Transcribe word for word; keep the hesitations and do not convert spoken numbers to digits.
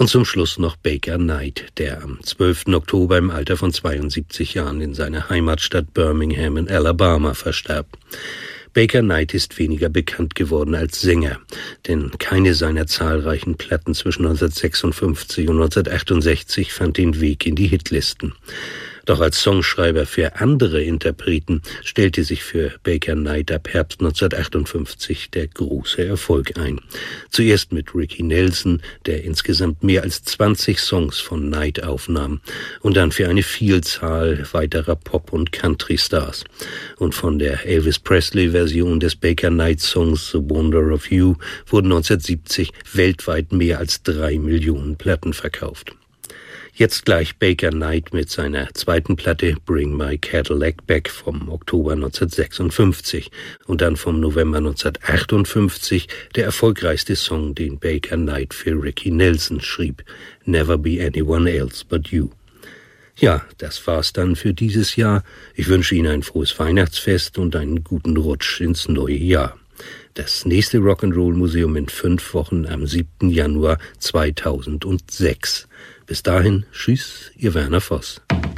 Und zum Schluss noch Baker Knight, der am zwölften Oktober im Alter von zweiundsiebzig Jahren in seiner Heimatstadt Birmingham in Alabama verstarb. Baker Knight ist weniger bekannt geworden als Sänger, denn keine seiner zahlreichen Platten zwischen neunzehnhundertsechsundfünfzig und neunzehnhundertachtundsechzig fand den Weg in die Hitlisten. Doch als Songschreiber für andere Interpreten stellte sich für Baker Knight ab Herbst neunzehnhundertachtundfünfzig der große Erfolg ein. Zuerst mit Ricky Nelson, der insgesamt mehr als zwanzig Songs von Knight aufnahm, und dann für eine Vielzahl weiterer Pop- und Country-Stars. Und von der Elvis Presley-Version des Baker Knight-Songs The Wonder of You wurden neunzehnhundertsiebzig weltweit mehr als drei Millionen Platten verkauft. Jetzt gleich Baker Knight mit seiner zweiten Platte Bring My Cadillac Back vom Oktober neunzehnhundertsechsundfünfzig und dann vom November neunzehnhundertachtundfünfzig der erfolgreichste Song, den Baker Knight für Ricky Nelson schrieb, Never Be Anyone Else But You. Ja, das war's dann für dieses Jahr. Ich wünsche Ihnen ein frohes Weihnachtsfest und einen guten Rutsch ins neue Jahr. Das nächste Rock'n'Roll Museum in fünf Wochen am siebten Januar zweitausendsechs. Bis dahin, tschüss, Ihr Werner Voss.